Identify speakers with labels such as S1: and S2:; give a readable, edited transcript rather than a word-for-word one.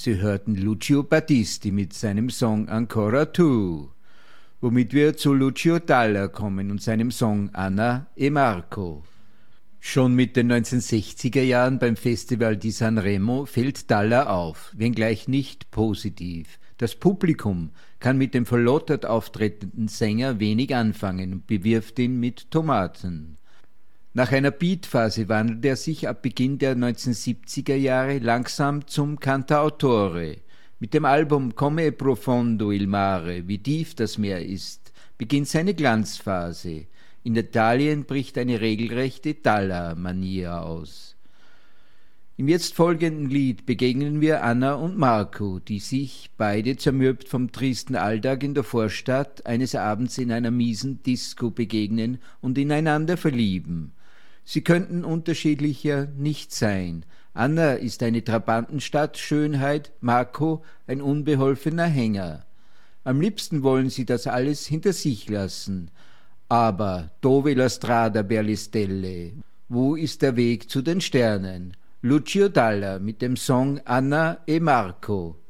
S1: Sie hörten Lucio Battisti mit seinem Song Ancora Tu, womit wir zu Lucio Dalla kommen und seinem Song Anna e Marco. Schon mit den 1960er Jahren beim Festival di Sanremo fällt Dalla auf, wenngleich nicht positiv. Das Publikum kann mit dem verlottert auftretenden Sänger wenig anfangen und bewirft ihn mit Tomaten. Nach einer Beatphase wandelt er sich ab Beginn der 1970er Jahre langsam zum Cantautore. Mit dem Album Come è profondo il mare, wie tief das Meer ist, beginnt seine Glanzphase. In Italien bricht eine regelrechte Dalla-Mania aus. Im jetzt folgenden Lied begegnen wir Anna und Marco, die sich, beide zermürbt vom tristen Alltag in der Vorstadt, eines Abends in einer miesen Disco begegnen und ineinander verlieben. Sie könnten unterschiedlicher nicht sein. Anna ist eine Trabantenstadt-Schönheit, Marco ein unbeholfener Hänger. Am liebsten wollen sie das alles hinter sich lassen. Aber dove la strada per le stelle? Wo ist der Weg zu den Sternen? Lucio Dalla mit dem Song Anna e Marco.